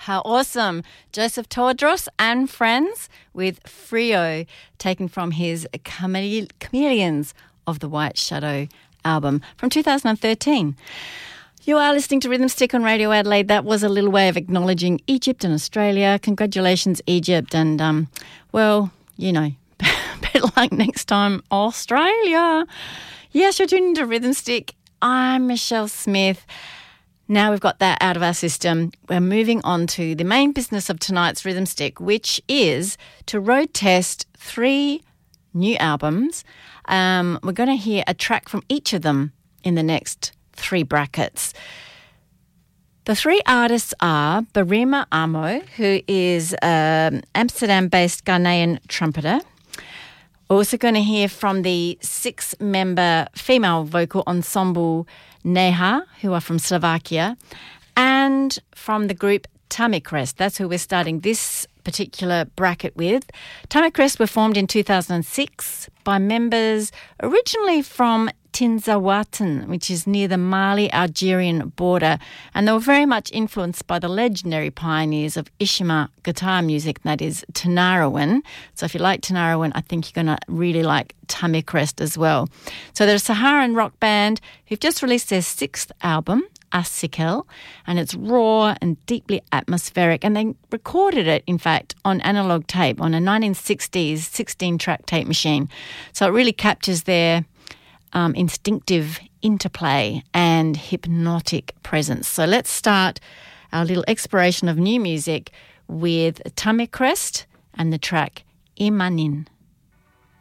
How awesome. Joseph Tewodros and Friends with Frio, taken from his Chameleons of the White Shadow album from 2013. You are listening to Rhythm Stick on Radio Adelaide. That was a little way of acknowledging Egypt and Australia. Congratulations, Egypt. And, well, you know, better luck next time, Australia. Yes, you're tuning to Rhythm Stick. I'm Michelle Smith. Now we've got that out of our system, we're moving on to the main business of tonight's Rhythm Stick, which is to road test 3 new albums. We're going to hear a track from each of them in the next 3 brackets. The 3 artists are Barima Amo, who is an Amsterdam-based Ghanaian trumpeter. We're also going to hear from the 6-member female vocal ensemble Neha, who are from Slovakia, and from the group Tamicrest. That's who we're starting this particular bracket with. Tamicrest were formed in 2006 by members originally from Tinzawatan, which is near the Mali-Algerian border, and they were very much influenced by the legendary pioneers of Ishima guitar music, that is Tinariwen. So if you like Tinariwen, I think you're going to really like Tamicrest as well. So they're a Saharan rock band who've just released their 6th album, Asikel, and it's raw and deeply atmospheric, and they recorded it, in fact, on analog tape, on a 1960s 16-track tape machine. So it really captures their instinctive interplay and hypnotic presence. So let's start our little exploration of new music with Tamicrest and the track Imanin.